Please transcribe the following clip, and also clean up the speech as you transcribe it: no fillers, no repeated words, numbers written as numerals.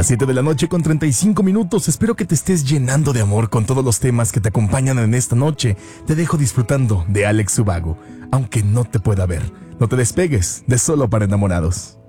las 7 de la noche con 35 minutos. Espero que te estés llenando de amor con todos los temas que te acompañan en esta noche. Te dejo disfrutando de Alex Ubago, aunque no te pueda ver. No te despegues de Solo para Enamorados.